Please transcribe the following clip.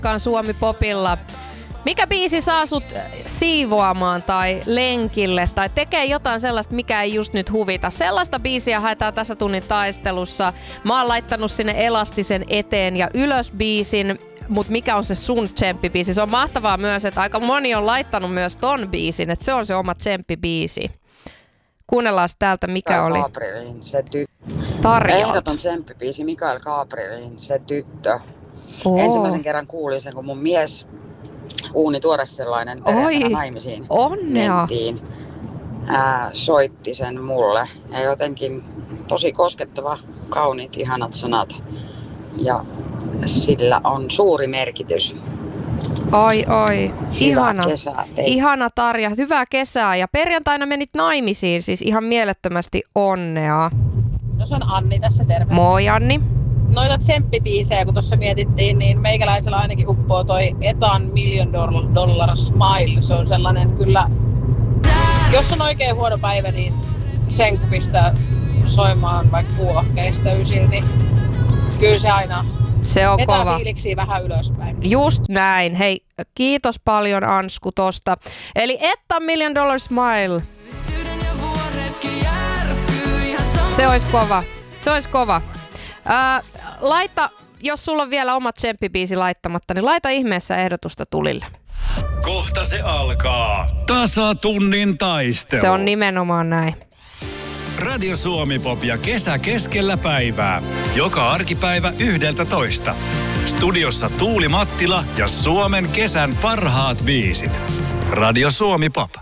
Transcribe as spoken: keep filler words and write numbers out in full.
rakkaan Suomi-popilla. Mikä biisi saa sut siivoamaan tai lenkille tai tekee jotain sellaista, mikä ei just nyt huvita? Sellaista biisiä haetaan tässä tunnin taistelussa. Mä oon laittanut sinne elastisen eteen ja ylös biisin, mutta mikä on se sun tsemppibiisi? Se on mahtavaa myös, että aika moni on laittanut myös ton biisin, että se on se oma tsemppibiisi. Kuunnellaan täältä, mikä Mikael oli. Gabrielin Se tyttö. Tarjalta. Ehdoton tsemppibiisi Mikael Gabrielin Se tyttö. Oo. Ensimmäisen kerran kuulin sen, kun mun mies uuni tuore sellainen perjantaina naimisiin onnea. mentiin. Ää, soitti sen mulle ja jotenkin tosi koskettava, kauniit, ihanat sanat ja sillä on suuri merkitys. Oi, oi. Ihana. Hyvää kesää teille. Ihana Tarja. Hyvää kesää. Ja perjantaina menit naimisiin, siis ihan mielettömästi onnea. No se on Anni tässä, terve. Moi Anni. Noita tsemppibiisejä, kun tuossa mietittiin, niin meikäläisellä ainakin uppoo toi Etan Million Dollar Smile. Se on sellainen kyllä, jos on oikein huono päivä, niin sen kun pistää soimaan vaikka kuuokkeista ysil, niin kyllä se aina Se on vetää kova. fiiliksiä vähän ylöspäin. Just näin. Hei, kiitos paljon Ansku tosta. Eli Etta Million Dollar Smile. Se olisi kova. Se olisi kova. Ää, laita, jos sulla on vielä oma tsemppibiisi laittamatta, niin laita ihmeessä ehdotusta tulille. Kohta se alkaa. Tasatunnin taistelu. Se on nimenomaan näin. Radio Suomi Pop ja kesä keskellä päivää. Joka arkipäivä yhdeltä toista. Studiossa Tuuli Mattila ja Suomen kesän parhaat biisit. Radio Suomi Pop.